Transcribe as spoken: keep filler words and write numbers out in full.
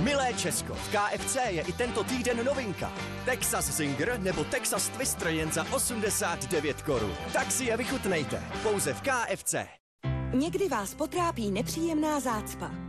Milé Česko, v K F C je i tento týden novinka. Texas Zinger nebo Texas Twister jen za osmdesát devět korun. Tak si je vychutnejte, pouze v K F C. Někdy vás potrápí nepříjemná zácpa.